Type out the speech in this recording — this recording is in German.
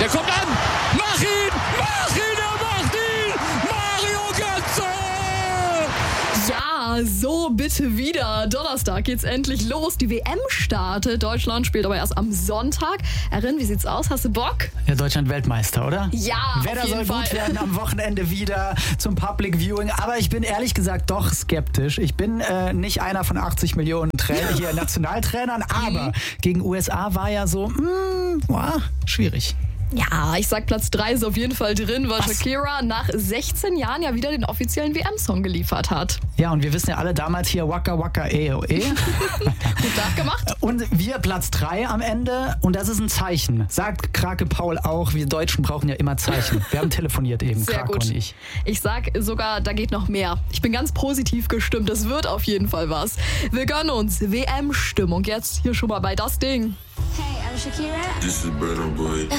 Der kommt an! Mach ihn! Mach ihn! Er macht ihn! Mario Götze! Ja, so bitte wieder. Donnerstag geht's endlich los. Die WM startet. Deutschland spielt aber erst am Sonntag. Erin, wie sieht's aus? Hast du Bock? Ja, Deutschland Weltmeister, oder? Ja, Wetter auf jeden soll Fall. gut werden am Wochenende wieder zum Public Viewing. Aber ich bin ehrlich gesagt doch skeptisch. Ich bin nicht einer von 80 Millionen Nationaltrainern, aber gegen USA war ja so, schwierig. Ja, ich sag Platz 3 ist auf jeden Fall drin, weil Shakira nach 16 Jahren ja wieder den offiziellen WM-Song geliefert hat. Ja, und wir wissen ja alle damals hier Waka Waka E. Gut nachgemacht. Und wir Platz 3 am Ende und das ist ein Zeichen. Sagt Krake Paul auch, wir Deutschen brauchen ja immer Zeichen. Wir haben telefoniert eben, Sehr Krake gut. und ich. Ich sag sogar, da geht noch mehr. Ich bin ganz positiv gestimmt. Das wird auf jeden Fall was. Wir gönnen uns WM-Stimmung jetzt hier schon mal bei Das Ding. Hey, I'm Shakira. This is Burna Boy.